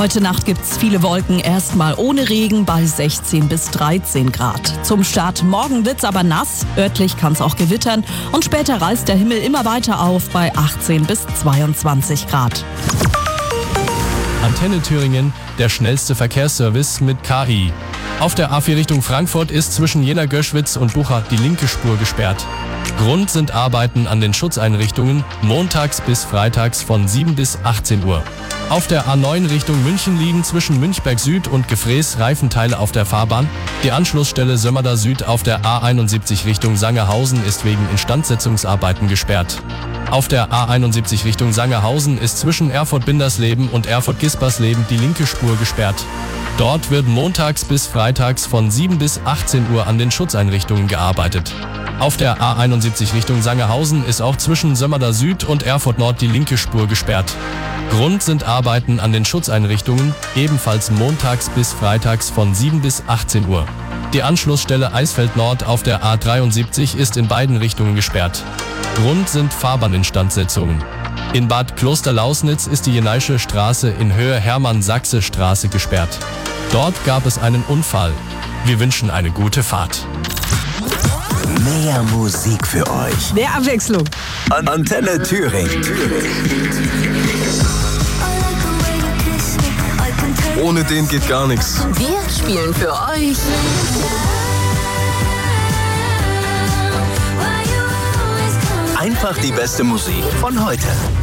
Heute Nacht gibt's viele Wolken, erstmal ohne Regen bei 16 bis 13 Grad. Zum Start morgen wird's aber nass, örtlich kann's auch gewittern und später reißt der Himmel immer weiter auf bei 18 bis 22 Grad. Antenne Thüringen, der schnellste Verkehrsservice mit KI. Auf der A4 Richtung Frankfurt ist zwischen Jena-Göschwitz und Bucha die linke Spur gesperrt. Grund sind Arbeiten an den Schutzeinrichtungen, montags bis freitags von 7 bis 18 Uhr. Auf der A9 Richtung München liegen zwischen Münchberg Süd und Gefrees Reifenteile auf der Fahrbahn. Die Anschlussstelle Sömmerda Süd auf der A71 Richtung Sangerhausen ist wegen Instandsetzungsarbeiten gesperrt. Auf der A71 Richtung Sangerhausen ist zwischen Erfurt-Bindersleben und Erfurt-Gispersleben die linke Spur gesperrt. Dort wird montags bis freitags von 7 bis 18 Uhr an den Schutzeinrichtungen gearbeitet. Auf der A71 Richtung Sangerhausen ist auch zwischen Sömmerda Süd und Erfurt Nord die linke Spur gesperrt. Grund sind Arbeiten an den Schutzeinrichtungen, ebenfalls montags bis freitags von 7 bis 18 Uhr. Die Anschlussstelle Eisfeld Nord auf der A73 ist in beiden Richtungen gesperrt. Grund sind Fahrbahninstandsetzungen. In Bad Klosterlausnitz ist die Jenaische Straße in Höhe Hermann-Sachse-Straße gesperrt. Dort gab es einen Unfall. Wir wünschen eine gute Fahrt. Mehr Musik für euch. Mehr Abwechslung. Antenne Thüringen. Ohne den geht gar nichts. Wir spielen für euch Einfach die beste Musik von heute.